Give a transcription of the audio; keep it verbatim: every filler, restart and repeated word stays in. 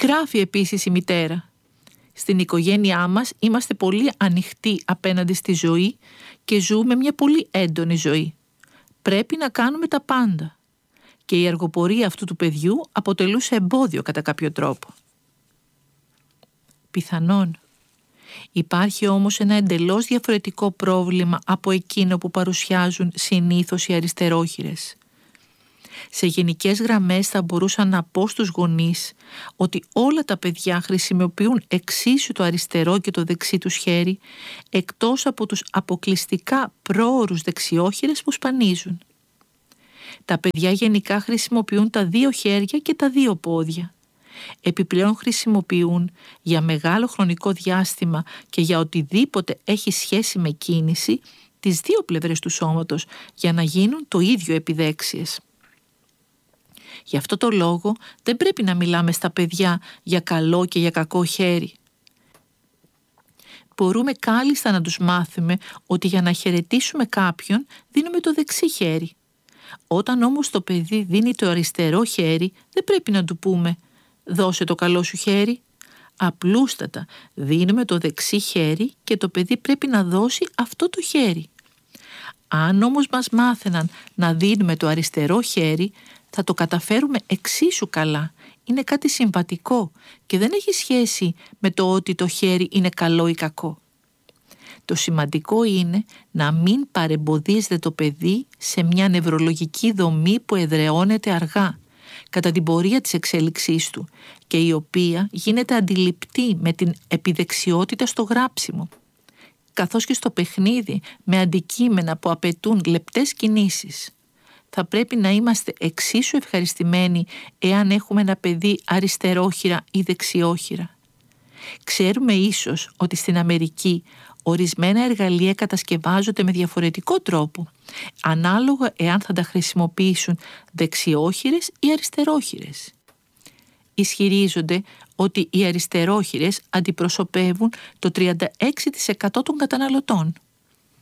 Γράφει επίσης η μητέρα: «Στην οικογένειά μας είμαστε πολύ ανοιχτοί απέναντι στη ζωή και ζούμε μια πολύ έντονη ζωή. Πρέπει να κάνουμε τα πάντα». Και η αργοπορία αυτού του παιδιού αποτελούσε εμπόδιο κατά κάποιο τρόπο. Πιθανόν. Υπάρχει όμως ένα εντελώς διαφορετικό πρόβλημα από εκείνο που παρουσιάζουν συνήθως οι αριστερόχειρες. Σε γενικές γραμμές θα μπορούσα να πω στους γονείς ότι όλα τα παιδιά χρησιμοποιούν εξίσου το αριστερό και το δεξί τους χέρι, εκτός από τους αποκλειστικά πρόωρους δεξιόχειρες που σπανίζουν. Τα παιδιά γενικά χρησιμοποιούν τα δύο χέρια και τα δύο πόδια. Επιπλέον χρησιμοποιούν για μεγάλο χρονικό διάστημα και για οτιδήποτε έχει σχέση με κίνηση τις δύο πλευρές του σώματος για να γίνουν το ίδιο επιδέξιες. Γι' αυτό το λόγο δεν πρέπει να μιλάμε στα παιδιά για καλό και για κακό χέρι. Μπορούμε κάλλιστα να τους μάθουμε ότι για να χαιρετήσουμε κάποιον δίνουμε το δεξί χέρι. Όταν όμως το παιδί δίνει το αριστερό χέρι, δεν πρέπει να του πούμε «δώσε το καλό σου χέρι». Απλούστατα δίνουμε το δεξί χέρι και το παιδί πρέπει να δώσει αυτό το χέρι. Αν όμως μας μάθαιναν να δίνουμε το αριστερό χέρι, θα το καταφέρουμε εξίσου καλά. Είναι κάτι συμβατικό και δεν έχει σχέση με το ότι το χέρι είναι καλό ή κακό. Το σημαντικό είναι να μην παρεμποδίζεται το παιδί σε μια νευρολογική δομή που εδραιώνεται αργά κατά την πορεία της εξέλιξής του και η οποία γίνεται αντιληπτή με την επιδεξιότητα στο γράψιμο, καθώς και στο παιχνίδι με αντικείμενα που απαιτούν λεπτές κινήσεις. Θα πρέπει να είμαστε εξίσου ευχαριστημένοι εάν έχουμε ένα παιδί αριστερόχειρα ή δεξιόχειρα. Ξέρουμε ίσως ότι στην Αμερική ορισμένα εργαλεία κατασκευάζονται με διαφορετικό τρόπο, ανάλογα εάν θα τα χρησιμοποιήσουν δεξιόχειρες ή αριστερόχειρες. Ισχυρίζονται ότι οι αριστερόχειρες αντιπροσωπεύουν το τριάντα έξι τοις εκατό των καταναλωτών.